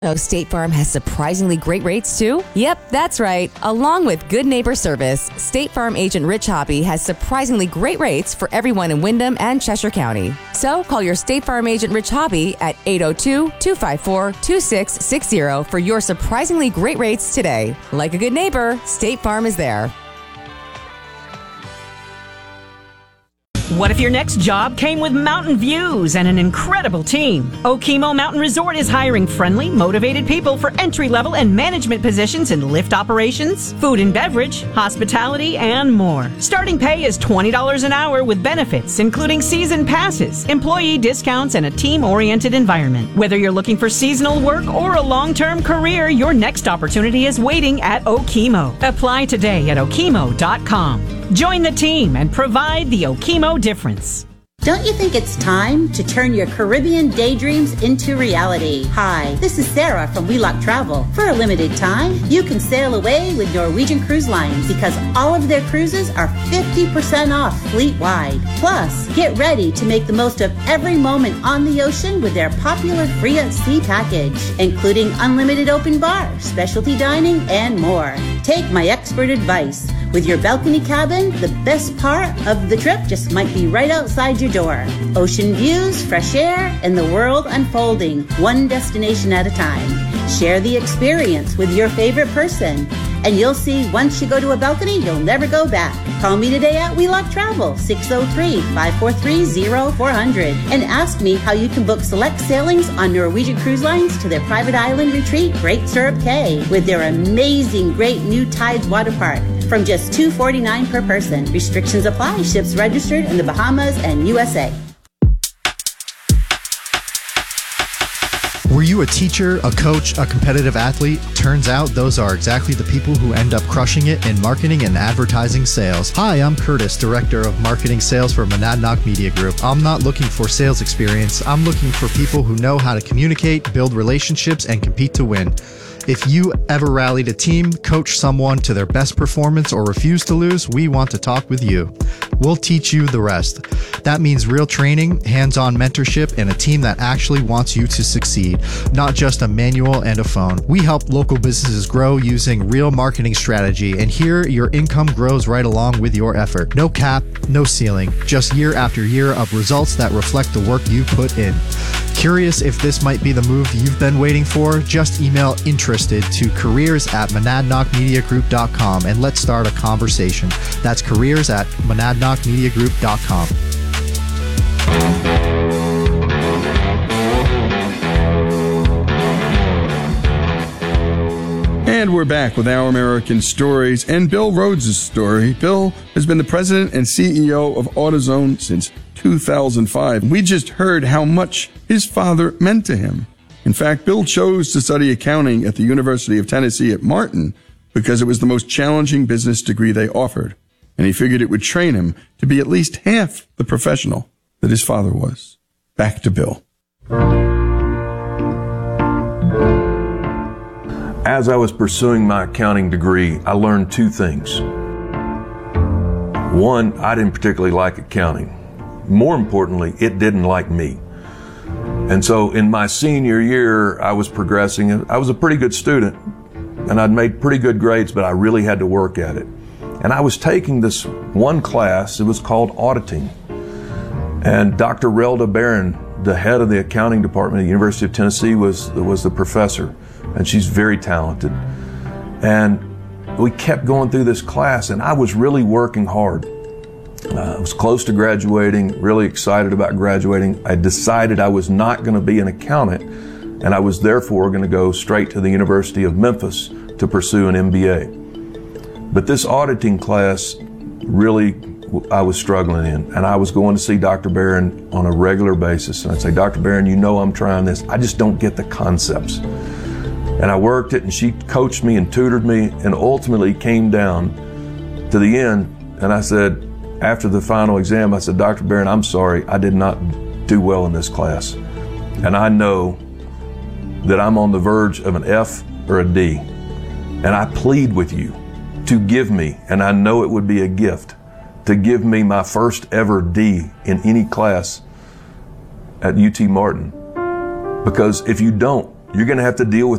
Oh, State Farm has surprisingly great rates, too? Yep, that's right. Along with good neighbor service, State Farm agent Rich Hobby has surprisingly great rates for everyone in Windham and Cheshire County. So call your State Farm agent Rich Hobby at 802-254-2660 for your surprisingly great rates today. Like a good neighbor, State Farm is there. What if your next job came with mountain views and an incredible team? Okemo Mountain Resort is hiring friendly, motivated people for entry-level and management positions in lift operations, food and beverage, hospitality, and more. Starting pay is $20 an hour with benefits, including season passes, employee discounts, and a team-oriented environment. Whether you're looking for seasonal work or a long-term career, your next opportunity is waiting at Okemo. Apply today at okemo.com. Join the team and provide the Okemo difference. Don't you think it's time to turn your Caribbean daydreams into reality? Hi, this is Sarah from Wheelock Travel. For a limited time, you can sail away with Norwegian Cruise Lines because all of their cruises are 50% off fleet-wide. Plus, get ready to make the most of every moment on the ocean with their popular Free at Sea package, including unlimited open bar, specialty dining, and more. Take my expert advice. With your balcony cabin, the best part of the trip just might be right outside your door. Ocean views, fresh air, and the world unfolding, one destination at a time. Share the experience with your favorite person, and you'll see once you go to a balcony, you'll never go back. Call me today at Wheelock Travel, 603-543-0400, and ask me how you can book select sailings on Norwegian Cruise Lines to their private island retreat, Great Stirrup Cay, with their amazing Great New Tides Water Park. From just $249 per person. Restrictions apply. Ships registered in the Bahamas and USA. Were you a teacher, a coach, a competitive athlete? Turns out those are exactly the people who end up crushing it in marketing and advertising sales. Hi, I'm Curtis, Director of Marketing Sales for Monadnock Media Group. I'm not looking for sales experience. I'm looking for people who know how to communicate, build relationships, and compete to win. If you ever rallied a team, coached someone to their best performance, or refused to lose, we want to talk with you. We'll teach you the rest. That means real training, hands-on mentorship, and a team that actually wants you to succeed, not just a manual and a phone. We help local businesses grow using real marketing strategy, and here your income grows right along with your effort. No cap, no ceiling, just year after year of results that reflect the work you put in. Curious if this might be the move you've been waiting for? Just email interested to careers@monadnockmediagroup.com and let's start a conversation. That's careers@monadnockmediagroup.com. And we're back with Our American Stories and Bill Rhodes' story. Bill has been the president and CEO of AutoZone since 2005. We just heard how much his father meant to him. In fact, Bill chose to study accounting at the University of Tennessee at Martin because it was the most challenging business degree they offered, and he figured it would train him to be at least half the professional that his father was. Back to Bill. As I was pursuing my accounting degree, I learned two things. One, I didn't particularly like accounting. More importantly, it didn't like me. And so in my senior year, I was progressing. I was a pretty good student, and I'd made pretty good grades, but I really had to work at it. And I was taking this one class, it was called auditing. And Dr. Relda Barron, the head of the accounting department at the University of Tennessee, was the professor. And she's very talented. And we kept going through this class, and I was really working hard. I was close to graduating, really excited about graduating. I decided I was not going to be an accountant, and I was therefore going to go straight to the University of Memphis to pursue an MBA. But this auditing class, really, I was struggling in, and I was going to see Dr. Barron on a regular basis. And I'd say, Dr. Barron, you know I'm trying this. I just don't get the concepts. And I worked it, and she coached me and tutored me, and ultimately came down to the end. And I said, after the final exam, I said, Dr. Barron, I'm sorry, I did not do well in this class. And I know that I'm on the verge of an F or a D. And I plead with you to give me, and I know it would be a gift, to give me my first ever D in any class at UT Martin. Because if you don't, you're going to have to deal with